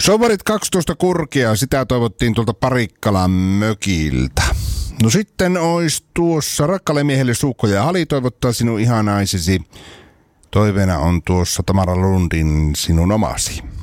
Sovarit 12 kurkia, sitä toivottiin tuolta Parikkalan mökiltä. No sitten ois tuossa rakkaalle miehelle Suukko ja Hali toivottaa sinun ihanaisesi. Toiveena on tuossa Tamara Lundin sinun omasi.